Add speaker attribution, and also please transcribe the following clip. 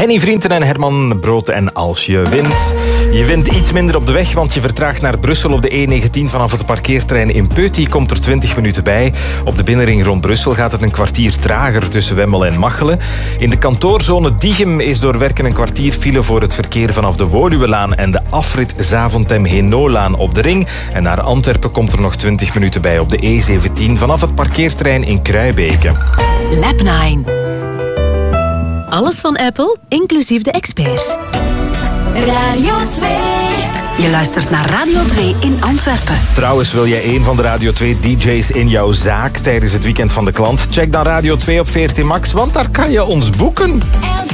Speaker 1: Henny Vrienden en Herman Brood. En als je wint, je wint iets minder op de weg, want je vertraagt naar Brussel op de E19 vanaf het parkeerterrein in Peuty. Komt er 20 minuten bij. Op de binnenring rond Brussel gaat het een kwartier trager tussen Wemmel en Machelen. In de kantoorzone Diegem is door werken een kwartier file voor het verkeer vanaf de Woluwelaan en de afrit Zaventem-Henolaan op de ring. En naar Antwerpen komt er nog 20 minuten bij op de E17 vanaf het parkeerterrein in Kruibeke.
Speaker 2: Lab 9. Alles van Apple, inclusief de experts.
Speaker 3: Radio 2.
Speaker 2: Je luistert naar Radio 2 in Antwerpen.
Speaker 1: Trouwens, wil jij een van de Radio 2 DJ's in jouw zaak tijdens het weekend van de klant? Check dan Radio 2 op VRT Max, want daar kan je ons boeken.